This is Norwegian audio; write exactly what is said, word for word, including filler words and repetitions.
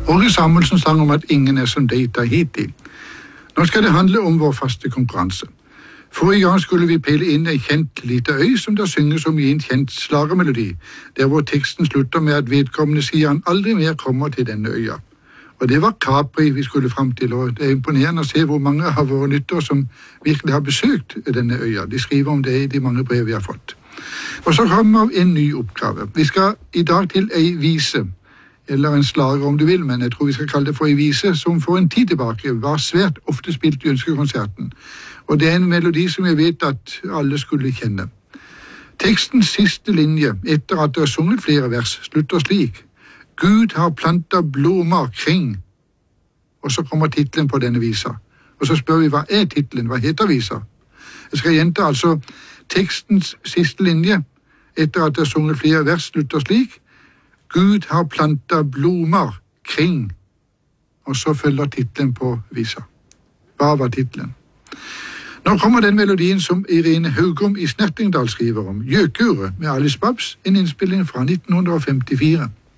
Åge Samuelsen sang om at ingen er som deg Tahiti. Nå skal det handle om vår faste konkurranse. Forrige gang skulle vi pille inn en kjent lite øy som der synges om i en kjent slagermelodi, der hvor teksten slutter med at vedkommende sier han aldri mer kommer til denne øya. Og det var Capri vi skulle frem til, og det er imponerende å se hvor mange av våre lyttere som virkelig har besøkt denne øya. De skriver om det i de mange brev vi har fått. Og så kommer en ny oppgave. Vi skal i dag til ei vise, eller en slager om du vil, men jeg tror vi skal kalle det for en vise, som for en tid tilbake var svært ofte spilt i ønskekonserten. Og det er en melodi som jeg vet at alle skulle kjenne. Tekstens siste linje, etter at det er sunget flere vers, slutter slik: Gud har plantet blomster kring. Og så kommer titlen på denne visa. Og så spør vi, hva er titlen? Hva heter visa? Jeg skal gjenta altså tekstens siste linje, etter at det er sunget flere vers, slutter slik: Gud har plantet blomster kring. Og så følger titlen på visa. Hva var titlen? Nå kommer den melodien som Irene Haugom i Snertingdal skriver om, Gjøkuret med Alice Babs, en innspilling fra nitten femtifire.